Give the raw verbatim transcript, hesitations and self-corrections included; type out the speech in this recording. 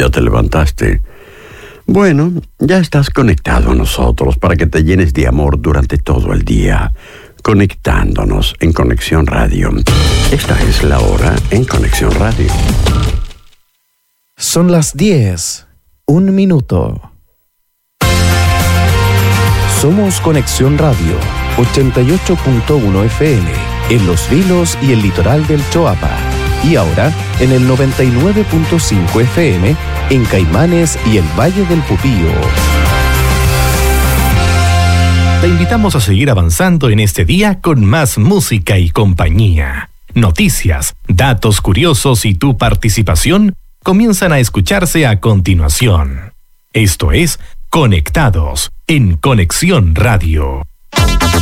¿Ya te levantaste? Bueno, ya estás conectado a nosotros para que te llenes de amor durante todo el día, conectándonos en Conexión Radio. Esta es la hora en Conexión Radio. Son las diez, un minuto. Somos Conexión Radio, ochenta y ocho punto uno F M, en Los Vilos y el litoral del Choapa. Y ahora en el noventa y nueve punto cinco F M en Caimanes y el Valle del Pupío. Te invitamos a seguir avanzando en este día con más música y compañía. Noticias, datos curiosos y tu participación comienzan a escucharse a continuación. Esto es Conectados en Conexión Radio.